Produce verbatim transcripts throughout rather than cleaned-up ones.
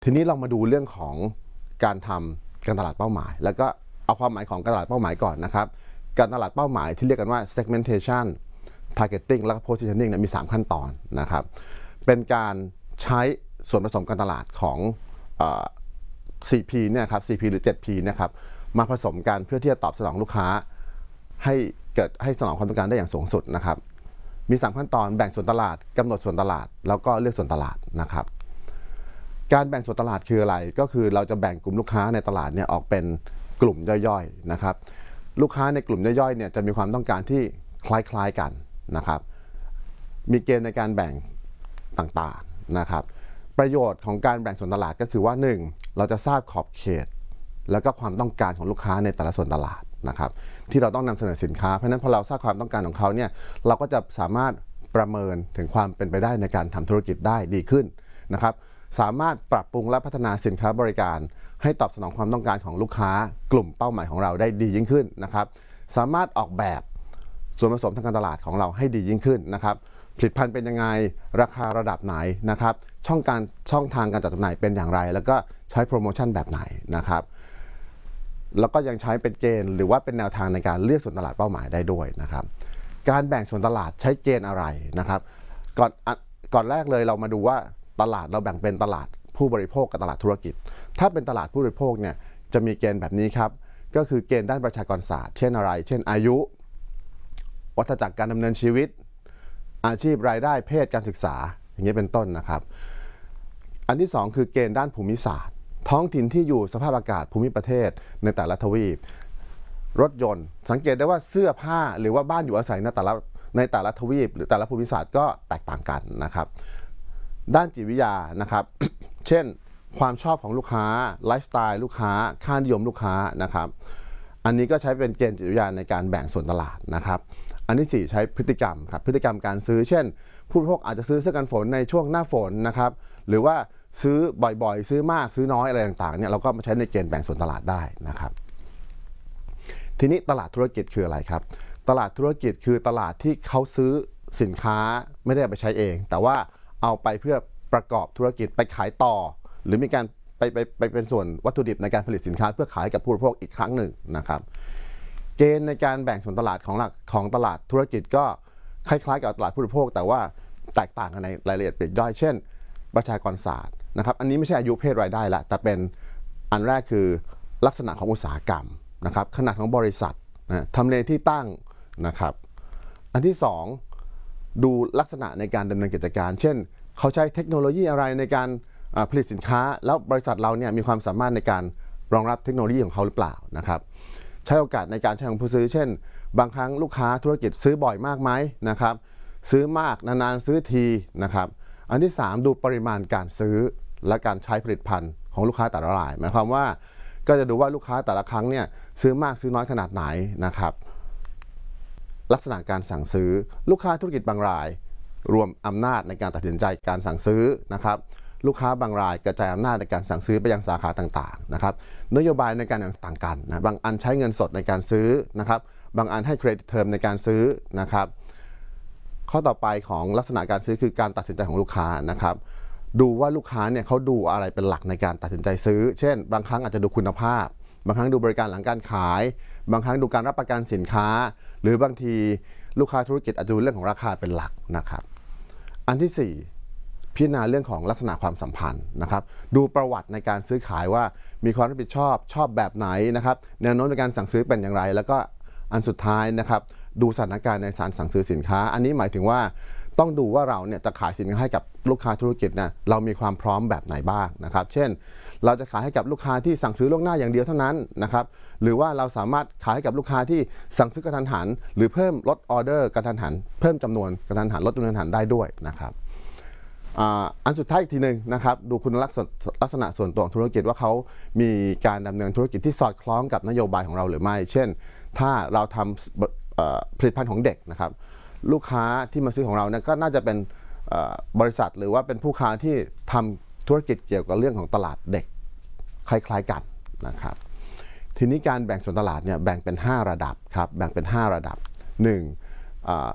ทีนี้เรามาดูเรื่องของการทำการตลาดเป้าหมายแล้วก็เอาความหมายของการตลาดเป้าหมายก่อนนะครับการตลาดเป้าหมายที่เรียกกันว่า segmentation targeting แล้วก็ positioning เนี่ยมีสามขั้นตอนนะครับเป็นการใช้ส่วนผสมการตลาดของ สี่ พี เนี่ยครับ สี่ พี หรือ เจ็ด พี นะครับมาผสมกันเพื่อที่จะตอบสนองลูกค้าให้เกิดให้สนองความต้องการได้อย่างสูงสุดนะครับมีสามขั้นตอนแบ่งส่วนตลาดกำหนดส่วนตลาดแล้วก็เลือกส่วนตลาดนะครับการแบ่งส่วนตลาดคืออะไรก็คือเราจะแบ่งกลุ่มลูกค้าในตลาดเนี่ยออกเป็นกลุ่มย่อยๆนะครับลูกค้าในกลุ่มย่อยๆเนี่ยจะมีความต้องการที่คล้ายๆกันนะครับมีเกณฑ์ในการแบ่งต่างๆนะครับประโยชน์ของการแบ่งส่วนตลาดก็คือว่าหนึ่งเราจะทราบขอบเขตแล้วก็ความต้องการของลูกค้าในแต่ละส่วนตลาดนะครับที่เราต้องนำเสนอสินค้าเพราะฉะนั้นพอเราทราบความต้องการของเขาเนี่ยเราก็จะสามารถประเมินถึงความเป็นไปได้ในการทำธุรกิจได้ดีขึ้นนะครับสามารถปรับปรุงและพัฒนาสินค้าบริการให้ตอบสนองความต้องการของลูกค้ากลุ่มเป้าหมายของเราได้ดียิ่งขึ้นนะครับสามารถออกแบบส่วนผสมทางการตลาดของเราให้ดียิ่งขึ้นนะครับผลิตภัณฑ์เป็นยังไงราคาระดับไหนนะครับช่องการช่องทางการจัดจำหน่ายเป็นอย่างไรแล้วก็ใช้โปรโมชั่นแบบไหนนะครับแล้วก็ยังใช้เป็นเกณฑ์หรือว่าเป็นแนวทางในการเลือกส่วนตลาดเป้าหมายได้ด้วยนะครับการแบ่งส่วนตลาดใช้เกณฑ์อะไรนะครับก่อนก่อนแรกเลยเรามาดูว่าตลาดเราแบ่งเป็นตลาดผู้บริโภคกับตลาดธุรกิจถ้าเป็นตลาดผู้บริโภคเนี่ยจะมีเกณฑ์แบบนี้ครับก็คือเกณฑ์ด้านประชากรศาสตร์เช่นอะไรเช่นอายุวัฏจักรการดำเนินชีวิตอาชีพรายได้เพศการศึกษาอย่างนี้เป็นต้นนะครับอันที่สองคือเกณฑ์ด้านภูมิศาสตร์ท้องถิ่นที่อยู่สภาพอากาศภูมิประเทศในแต่ละทวีปรถยนต์สังเกตได้ว่าเสื้อผ้าหรือว่าบ้านอยู่อาศัยในแต่ละในแต่ละทวีปหรือแต่ละภูมิศาสตร์ก็แตกต่างกันนะครับด้านจิตวิทยานะครับ เช่นความชอบของลูกค้าไลฟ์สไตล์ลูกค้าค่านิยมลูกค้านะครับอันนี้ก็ใช้เป็นเกณฑ์จิตวิทยาในการแบ่งส่วนตลาดนะครับอันที่สี่ใช้พฤติกรรมครับพฤติกรรมการซื้อเช่นผู้บริโภคอาจจะซื้อเสื้อกันฝนในช่วงหน้าฝนนะครับหรือว่าซื้อบ่อยๆซื้อมากซื้อน้อยอะไรต่างๆเนี่ยเราก็มาใช้ในเกณฑ์แบ่งส่วนตลาดได้นะครับทีนี้ตลาดธุรกิจคืออะไรครับตลาดธุรกิจคือตลาดที่เขาซื้อสินค้าไม่ได้ไปใช้เองแต่ว่าเอาไปเพื่อประกอบธุรกิจไปขายต่อหรือมีการไปไปไปเป็นส่วนวัตถุดิบในการผลิตสินค้าเพื่อขายกับผู้บริโภคอีกครั้งหนึ่งนะครับเกณฑ์ในการแบ่งส่วนตลาดของหลักของตลาดธุรกิจก็คล้ายๆกับตลาดผู้บริโภคแต่ว่าแตกต่างกันในรายละเอียดปลีกย่อยเช่นประชากรศาสตร์นะครับอันนี้ไม่ใช่อายุเพศรายได้ละแต่เป็นอันแรกคือลักษณะของอุตสาหกรรมนะครับขนาดของบริษัทนะทำเลที่ตั้งนะครับอันที่สองดูลักษณะในการดำเนินกิจการเช่นเขาใช้เทคโนโลยีอะไรในการผลิตสินค้าแล้วบริษัทเราเนี่ยมีความสามารถในการรองรับเทคโนโลยีของเขาหรือเปล่านะครับใช้โอกาสในการใช้ของผู้ซื้อเช่นบางครั้งลูกค้าธุรกิจซื้อบ่อยมากไหมนะครับซื้อมากนานๆซื้อทีนะครับอันที่สามดูปริมาณการซื้อและการใช้ผลิตภัณฑ์ของลูกค้าแต่ละรายหมายความว่าก็จะดูว่าลูกค้าแต่ละครั้งเนี่ยซื้อมากซื้อน้อยขนาดไหนนะครับลักษณะการสั่งซื้อลูกค้าธุรกิจบางรายรวมอำนาจในการตัดสินใจการสั่งซื้อนะครับลูกค้าบางรายกระจายอำนาจในการสั่งซื้อไปยังสาขาต่างๆนะครับนโยบายในการต่างกันนะบางอันใช้เงินสดในการซื้อนะครับบางอันให้เครดิตเทอมในการซื้อนะครับข้อต่อไปของลักษณะการซื้อคือการตัดสินใจของลูกค้านะครับดูว่าลูกค้าเนี่ยเขาดูอะไรเป็นหลักในการตัดสินใจซื้อเช่นบางครั้งอาจจะดูคุณภาพบางครั้งดูบริการหลังการขายบางครั้งดูการรับประกันสินค้าหรือบางทีลูกค้าธุรกิจอาจจะดูเรื่องของราคาเป็นหลักนะครับอันที่สี่พิจารณาเรื่องของลักษณะความสัมพันธ์นะครับดูประวัติในการซื้อขายว่ามีความรับผิดชอบชอบแบบไหนนะครับแนวโน้มในการสั่งซื้อเป็นอย่างไรแล้วก็อันสุดท้ายนะครับดูสถานการณ์ในสารสั่งซื้อสินค้าอันนี้หมายถึงว่าต้องดูว่าเราเนี่ยจะขายสินค้าให้กับลูกค้าธุรกิจนะเรามีความพร้อมแบบไหนบ้างนะครับเช่นเราจะขายให้กับลูกค้าที่สั่งซื้อล่วงหน้าอย่างเดียวเท่านั้นนะครับหรือว่าเราสามารถขายให้กับลูกค้าที่สั่งซื้อกระทันหันหรือเพิ่มลดออเดอร์กระทันหันเพิ่มจำนวนกระทันหันลดจำนวนกระทันหันได้ด้วยนะครับอันสุดท้ายอีกทีหนึ่งนะครับดูคุณลักษณะส่วนตัวของธุรกิจว่าเขามีการดำเนินธุรกิจที่สอดคล้องกับนโยบายของเราหรือไม่เช่นถ้าเราทำผลิตภัณฑ์ของเด็กนะครับลูกค้าที่มาซื้อของเราเนี่ยก็น่าจะเป็นบริษัทหรือว่าเป็นผู้ค้าที่ทำธุรกิจเกี่ยวกับเรื่องของตลาดเด็กคล้ายๆกันนะครับทีนี้การแบ่งส่วนตลาดเนี่ยแบ่งเป็นห้าระดับครับแบ่งเป็นห้าระดับหนึ่งอ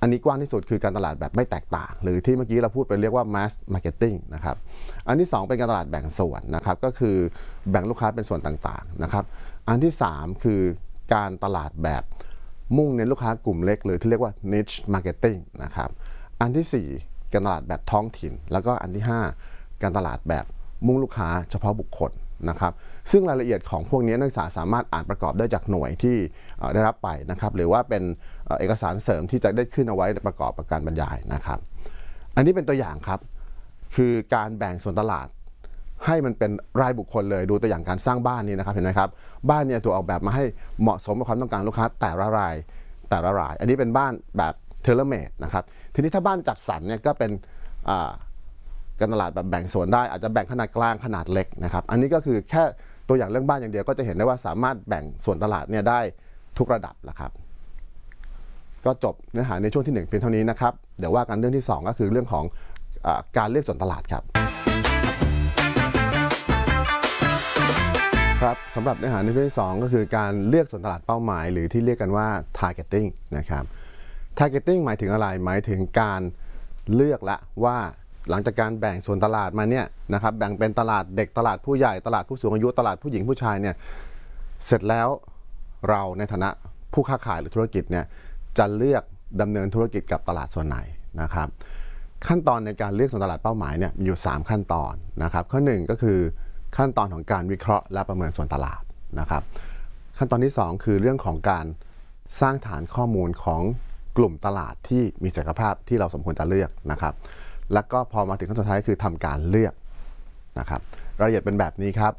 อันนี้กว้างที่สุดคือการตลาดแบบไม่แตกต่างหรือที่เมื่อกี้เราพูดไปเรียกว่า mass marketing นะครับอันที่สองเป็นการตลาดแบ่งส่วนนะครับก็คือแบ่งลูกค้าเป็นส่วนต่างๆนะครับอันที่สามคือการตลาดแบบมุ่งเน้นลูกค้ากลุ่มเล็กหรือที่เรียกว่า niche marketing นะครับอันที่สี่การตลาดแบบท้องถิ่นแล้วก็อันที่ห้าการตลาดแบบมุ่งลูกค้าเฉพาะบุคคลนะครับซึ่งรายละเอียดของพวกนี้นักศึกษาสามารถอ่านประกอบได้จากหน่วยที่ได้รับไปนะครับหรือว่าเป็นเอกสารเสริมที่จะได้ขึ้นเอาไว้ประกอบกับการบรรยายนะครับอันนี้เป็นตัวอย่างครับคือการแบ่งส่วนตลาดให้มันเป็นรายบุคคลเลยดูตัวอย่างการสร้างบ้านนี้นะครับเห็นไหมครับบ้านเนี่ยถูกออกแบบมาให้เหมาะสมกับความต้องการลูกค้าแต่ละรายแต่ละรายอันนี้เป็นบ้านแบบเทเลเมดนะครับทีนี้ถ้าบ้านจัดสรรเนี่ยก็เป็นการตลาดแบบแบ่งส่วนได้อาจจะแบ่งขนาดกลางขนาดเล็กนะครับอันนี้ก็คือแค่ตัวอย่างเรื่องบ้านอย่างเดียวก็จะเห็นได้ว่าสามารถแบ่งส่วนตลาดเนี่ยได้ทุกระดับแล้วครับก็จบเนื้อหาในช่วงที่หนึ่งเพียงเท่านี้นะครับเดี๋ยวว่ากันเรื่องที่สองก็คือเรื่องของอ่าการเลือกส่วนตลาดครับครับสำหรับเนื้อหาในช่วงที่สองก็คือการเลือกส่วนตลาดเป้าหมายหรือที่เรียกกันว่า targeting นะครับ targeting หมายถึงอะไรหมายถึงการเลือกละว่าหลังจากการแบ่งส่วนตลาดมาเนี่ยนะครับแบ่งเป็นตลาดเด็กตลาดผู้ใหญ่ตลาดผู้สูงอายุตลาดผู้หญิงผู้ชายเนี่ยเสร็จแล้วเราในฐานะผู้ค้าขายหรือธุรกิจเนี่ยจะเลือกดำเนินธุรกิจกับตลาดส่วนไหนนะครับขั้นตอนในการเลือกส่วนตลาดเป้าหมายเนี่ยมีอยู่สามขั้นตอนนะครับข้อหนึ่งก็คือขั้นตอนของการวิเคราะห์และประเมินส่วนตลาดนะครับขั้นตอนที่สองคือเรื่องของการสร้างฐานข้อมูลของกลุ่มตลาดที่มีศักยภาพที่เราสมควรจะเลือกนะครับแล้วก็พอมาถึงขั้นสุดท้ายคือทำการเลือกนะครับรายละเอียดเป็นแบบนี้ครับ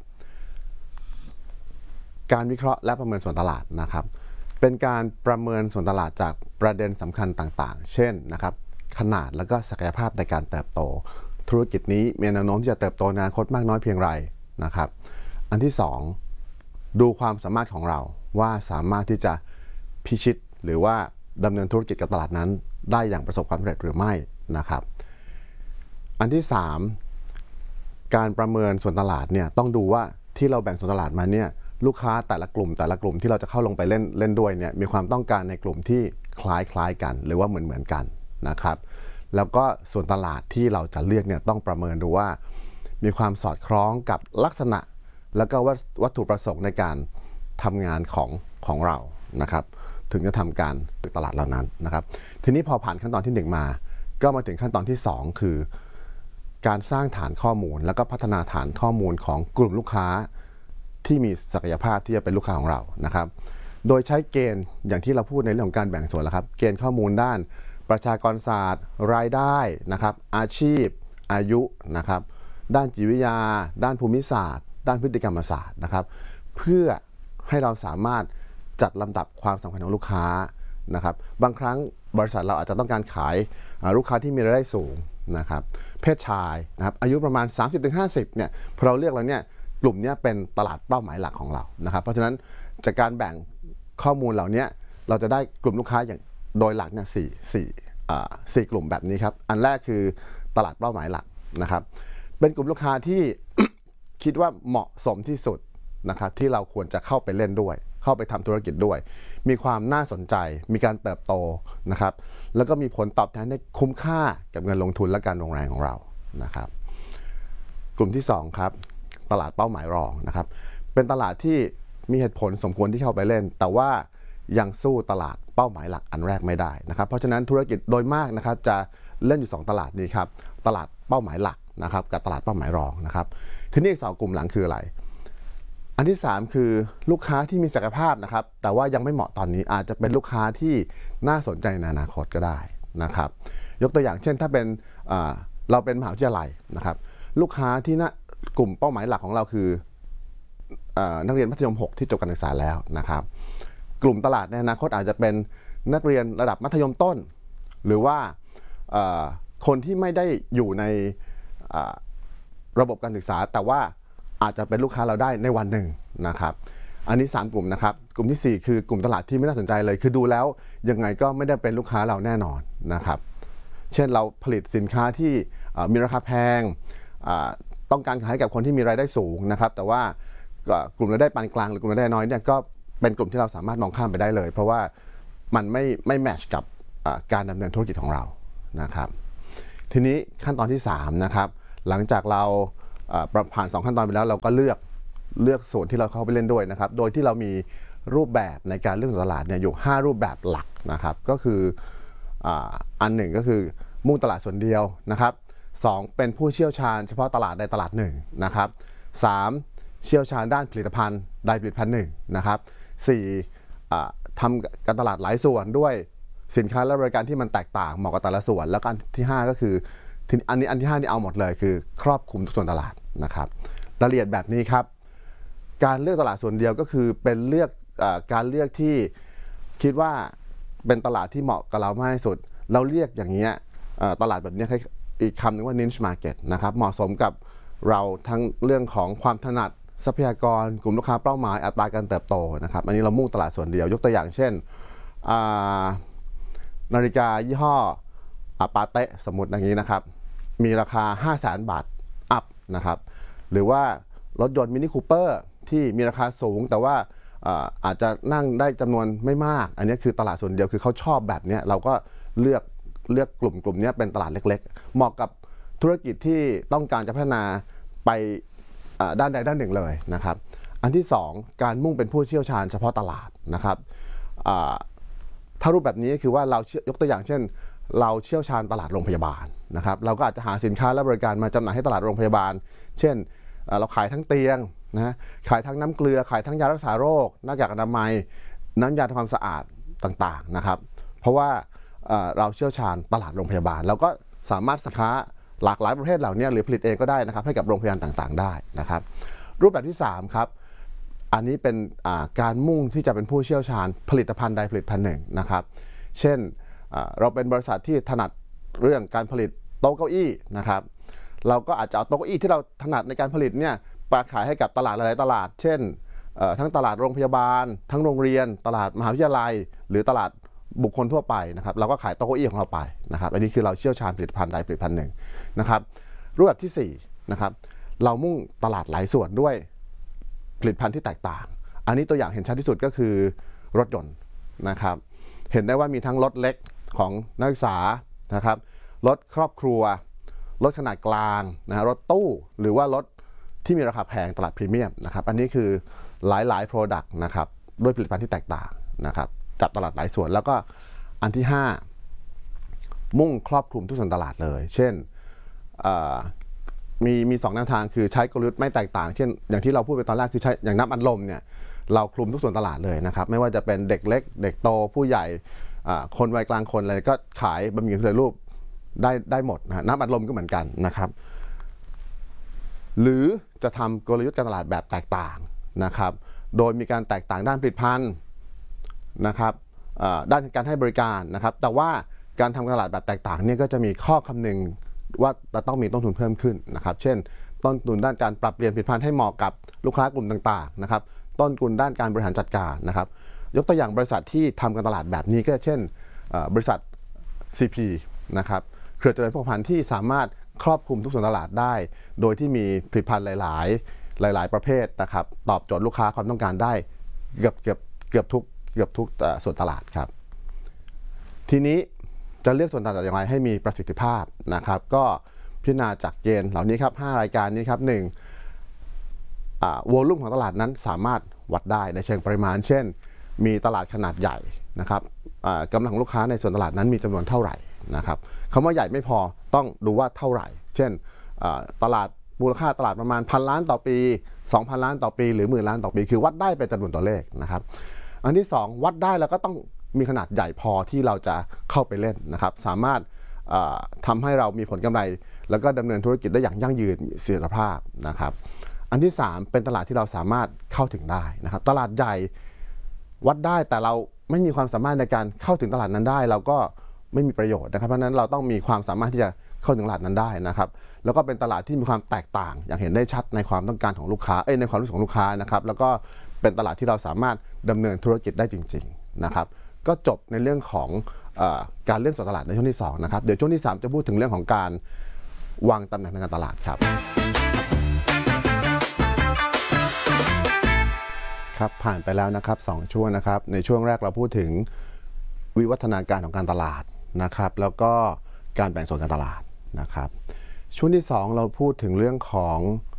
การวิเคราะห์และประเมินส่วนตลาดนะครับเป็นการประเมินส่วนตลาดจากประเด็นสำคัญต่างๆเช่นนะครับขนาดและก็ศักยภาพในการเติบโตธุรกิจนี้มีแนวโน้มที่จะเติบโตในอนาคตมากน้อยเพียงไรนะครับอันที่สองดูความสามารถของเราว่าสามารถที่จะพิชิตหรือว่าดำเนินธุรกิจกับตลาดนั้นได้อย่างประสบความสำเร็จหรือไม่นะครับอันที่สามการประเมินส่วนตลาดเนี่ยต้องดูว่าที่เราแบ่งส่วนตลาดมาเนี่ยลูกค้าแต่ละกลุ่มแต่ละกลุ่มที่เราจะเข้าลงไปเล่นเล่นด้วยเนี่ยมีความต้องการในกลุ่มที่คล้ายคล้ายกันหรือว่าเหมือนเหมือนกันนะครับแล้วก็ส่วนตลาดที่เราจะเลือกเนี่ยต้องประเมินดูว่ามีความสอดคล้องกับลักษณะแล้วก็วัตถุประสงค์ในการทำงานของของเรานะครับถึงจะทำการตลาดเหล่านั้นนะครับทีนี้พอผ่านขั้นตอนที่หนึ่งมาก็มาถึงขั้นตอนที่สองคือการสร้างฐานข้อมูลแล้วก็พัฒนาฐานข้อมูลของกลุ่มลูกค้าที่มีศักยภาพที่จะเป็นลูกค้าของเรานะครับโดยใช้เกณฑ์อย่างที่เราพูดในเรื่องของการแบ่งส่วนแล้วครับเกณฑ์ข้อมูลด้านประชากรศาสตร์รายได้นะครับอาชีพอายุนะครับด้านจิตวิทยาด้านภูมิศาสตร์ด้านพฤติกรรมศาสตร์นะครับเพื่อให้เราสามารถจัดลำดับความสำคัญของลูกค้านะครับบางครั้งบริษัทเราอาจจะต้องการขายลูกค้าที่มีรายได้สูงนะครับเพศชายนะครับอายุประมาณ สามสิบถึงห้าสิบ เนี่ยพอเราเลือกแล้วเนี่ยกลุ่มนี้เป็นตลาดเป้าหมายหลักของเรานะครับเพราะฉะนั้นจากการแบ่งข้อมูลเหล่านี้เราจะได้กลุ่มลูกค้าอย่างโดยหลักเนี่ยสี่สี่อ่าสี่กลุ่มแบบนี้ครับอันแรกคือตลาดเป้าหมายหลักนะครับเป็นกลุ่มลูกค้าที่ คิดว่าเหมาะสมที่สุดนะครับที่เราควรจะเข้าไปเล่นด้วยเข้าไปทำธุรกิจด้วยมีความน่าสนใจมีการเติบโตนะครับแล้วก็มีผลตอบแทนได้คุ้มค่ากับเงินลงทุนและการลงแรงของเรานะครับกลุ่มที่สองครับตลาดเป้าหมายรองนะครับเป็นตลาดที่มีเหตุผลสมควรที่เข้าไปเล่นแต่ว่ายังสู้ตลาดเป้าหมายหลักอันแรกไม่ได้นะครับเพราะฉะนั้นธุรกิจโดยมากนะครับจะเล่นอยู่สองตลาดนี้ครับตลาดเป้าหมายหลักนะครับกับตลาดเป้าหมายรองนะครับทีนี้อีกสองกลุ่มหลังคืออะไรอันที่สามคือลูกค้าที่มีศักยภาพนะครับแต่ว่ายังไม่เหมาะตอนนี้อาจจะเป็นลูกค้าที่น่าสนใจในอนาคตก็ได้นะครับยกตัวอย่างเช่นถ้าเป็นเราเป็นมหาวิทยาลัยนะครับลูกค้าที่น่ากลุ่มเป้าหมายหลักของเราคือนักเรียนมัธยมหกที่จบการศึกษาแล้วนะครับกลุ่มตลาดในอนาคตอาจจะเป็นนักเรียนระดับมัธยมต้นหรือว่าคนที่ไม่ได้อยู่ในระบบการศึกษาแต่ว่าอาจจะเป็นลูกค้าเราได้ในวันหนึ่งนะครับอันนี้สามกลุ่มนะครับกลุ่มที่สี่คือกลุ่มตลาดที่ไม่น่าสนใจเลยคือดูแล้วยังไงก็ไม่ได้เป็นลูกค้าเราแน่นอนนะครับเช่นเราผลิตสินค้าที่มีราคาแพงต้องการขายให้กับคนที่มีรายได้สูงนะครับแต่ว่ากลุ่มรายได้ปานกลางหรือกลุ่มรายได้น้อยเนี่ยก็เป็นกลุ่มที่เราสามารถมองข้ามไปได้เลยเพราะว่ามันไม่ไม่แมทช์กับการดำเนินธุรกิจของเรานะครับทีนี้ขั้นตอนที่สามนะครับหลังจากเราผ่านสองขั้นตอนไปแล้วเราก็เลือกเลือกส่วนที่เราเข้าไปเล่นด้วยนะครับโดยที่เรามีรูปแบบในการเลือกตลาดเนี่ยอยู่ห้ารูปแบบหลักนะครับก็คืออันหนึ่งก็คือมุ่งตลาดส่วนเดียวนะครับสองเป็นผู้เชี่ยวชาญเฉพาะตลาดในตลาดหนึ่งนะครับสามเชี่ยวชาญด้านผลิตภัณฑ์ใดผลิตภัณฑ์หนึ่งนะครับสี่ทำการตลาดหลายส่วนด้วยสินค้าและบริการที่มันแตกต่างเหมาะกับแต่ละส่วนแล้วก็อันที่ห้าก็คืออันนี้อันที่ห้านี่เอาหมดเลยคือครอบคลุมทุกส่วนตลาดนะครับรายละเอียดแบบนี้ครับการเลือกตลาดส่วนเดียวก็คือเป็นเลือกการเลือกที่คิดว่าเป็นตลาดที่เหมาะกับเรามากที่สุดเราเรียกอย่างนี้ตลาดแบบนี้อีกคำหนึ่งว่า niche market นะครับเหมาะสมกับเราทั้งเรื่องของความถนัดทรัพยากรกลุ่มลูกค้าเป้าหมายอัตราการเติบโตนะครับอันนี้เรามุ่งตลาดส่วนเดียวยกตัวอย่างเช่นนาฬิกายี่ห้อปาเต้สมมติอย่างนี้นะครับมีราคา ห้าแสน บาทอัพนะครับหรือว่ารถยนต์มินิคูเปอร์ที่มีราคาสูงแต่ว่าอาจจะนั่งได้จำนวนไม่มากอันนี้คือตลาดส่วนเดียวคือเขาชอบแบบนี้เราก็เลือกเลือกกลุ่มกลุ่มนี้เป็นตลาดเล็กๆเหมาะกับธุรกิจที่ต้องการจะพัฒนาไปด้านใดด้านหนึ่งเลยนะครับอันที่สองการมุ่งเป็นผู้เชี่ยวชาญเฉพาะตลาดนะครับถ้ารูปแบบนี้คือว่าเรายกตัวอย่างเช่นเราเชี่ยวชาญตลาดโรงพยาบาลนะครับเราก็อาจจะหาสินค้าและบริการมาจำหน่ายให้ตลาดโรงพยาบาลเช่นเราขายทั้งเตียงนะขายทั้งน้ำเกลือขายทั้งยารักษาโรคหน้ากากอนามัยน้ำยาทำความสะอาดต่างๆนะครับเพราะว่าเราเชี่ยวชาญตลาดโรงพยาบาลเราก็สามารถสินค้าหลากหลายประเภทเหล่านี้หรือผลิตเองก็ได้นะครับให้กับโรงพยาบาลต่างๆได้นะครับรูปแบบที่สามครับอันนี้เป็นการมุ่งที่จะเป็นผู้เชี่ยวชาญผลิตภัณฑ์ใดผลิตภัณฑ์หนึ่งนะครับเช่นเราเป็นบริษัทที่ถนัดเรื่องการผลิตโต๊ะเก้าอี้นะครับเราก็อาจจะเอาโต๊ะเก้าอี้ที่เราถนัดในการผลิตเนี่ยไปขายให้กับตลาดหลายๆตลาดเช่นทั้งตลาดโรงพยาบาลทั้งโรงเรียนตลาดมหาวิทยาลัยหรือตลาดบุคคลทั่วไปนะครับเราก็ขายโต๊ะเก้าอี้ของเราไปนะครับอันนี้คือเราเชี่ยวชาญผลิตภัณฑ์ใดผลิตภัณฑ์หนึ่งนะครับรูปแบบที่สี่นะครับเรามุ่งตลาดหลายส่วนด้วยผลิตภัณฑ์ที่แตกต่างอันนี้ตัวอย่างเห็นชัดที่สุดก็คือรถยนต์นะครับเห็นได้ว่ามีทั้งรถเล็กของนักศึกษานะครับรถครอบครัวรถขนาดกลางนะรถตู้หรือว่ารถที่มีราคาแพงตลาดพรีเมียมนะครับอันนี้คือหลายๆ Product นะครับด้วยผลิตภัณฑ์ที่แตกต่างนะครับจับตลาดหลายส่วนแล้วก็อันที่ห้ามุ่งครอบคลุมทุกส่วนตลาดเลยเช่นมีมีสองแนวทางคือใช้กลยุทธ์ไม่แตกต่างเช่นอย่างที่เราพูดไปตอนแรกคือใช้อย่างน้ำอัดลมเนี่ยเราคลุมทุกส่วนตลาดเลยนะครับไม่ว่าจะเป็นเด็กเล็กเด็กโตผู้ใหญ่คนวัยกลางคนอะไรก็ขายบะหมี่สำเร็จรูปได้ได้หมดนะน้ำอัดลมก็เหมือนกันนะครับหรือจะทำกลยุทธ์การตลาดแบบแตกต่างนะครับโดยมีการแตกต่างด้านผลิตภัณฑ์นะครับด้านการให้บริการนะครับแต่ว่าการทำการตลาดแบบแตกต่างเนี่ยก็จะมีข้อคำนึงว่าจะต้องมีต้นทุนเพิ่มขึ้นนะครับเช่นต้นทุนด้านการปรับเปลี่ยนผลิตภัณฑ์ให้เหมาะกับลูกค้ากลุ่มต่างๆนะครับต้นทุนด้านการบริหารจัดการนะครับยกตัวอย่างบริษัทที่ทำการตลาดแบบนี้ก็เช่นบริษัท ซี พี นะครับเครือเจริญโภคภัณฑ์ที่สามารถครอบคลุมทุกส่วนตลาดได้โดยที่มีผลิตภัณฑ์หลายๆหลายๆประเภทนะครับตอบโจทย์ลูกค้าความต้องการได้เกือบเกือบเกือบทุกเกือบทุกส่วนตลาดครับทีนี้จะเลือกส่วนตลาดอย่างไรให้มีประสิทธิภาพนะครับก็พิจารณาจากเกณฑ์เหล่านี้ครับห้ารายการนี้ครับหนึ่งวอลลุ่มของตลาดนั้นสามารถวัดได้ในเชิงปริมาณเช่นมีตลาดขนาดใหญ่นะครับกำลังลูกค้าในส่วนตลาดนั้นมีจำนวนเท่าไหร่นะครับคำว่าใหญ่ไม่พอต้องดูว่าเท่าไหร่เช่นตลาดมูลค่าตลาดประมาณพันล้านต่อปี สองพัน ล้านต่อปีหรือหมื่นล้านต่อปีคือวัดได้เป็นจำนวนตัวเลขนะครับอันที่สองวัดได้แล้วก็ต้องมีขนาดใหญ่พอที่เราจะเข้าไปเล่นนะครับสามารถทำให้เรามีผลกำไรแล้วก็ดำเนินธุรกิจได้อย่างยั่งยืนมีเสถียรภาพนะครับอันที่สามเป็นตลาดที่เราสามารถเข้าถึงได้นะครับตลาดใหญ่วัดได้แต่เราไม่มีความสามารถในการเข้าถึงตลาดนั้นได้เราก็ไม่มีประโยชน์นะครับเพราะฉะนั้นเราต้องมีความสามารถที่จะเข้าถึงตลาดนั้นได้นะครับแล้วก็เป็นตลาดที่มีความแตกต่างอย่างเห็นได้ชัดในความต้องการของลูกค้าเอ้ยในความรู้สึกของลูกค้านะครับแล้วก็เป็นตลาดที่เราสามารถดำเนินธุรกิจได้จริงๆนะครับก็จบในเรื่องของเอ่อการเลือกส่วนตลาดในช่วงที่สองนะครับเดี๋ยวช่วงที่สามจะพูดถึงเรื่องของการวางตำแหน่งทางการตลาดครับครับผ่านไปแล้วนะครับสองช่วงนะครับในช่วงแรกเราพูดถึงวิวัฒนาการของการตลาดนะครับแล้วก็การแบ่งส่วนการตลาดนะครับช่วงที่สองเราพูดถึงเรื่องของ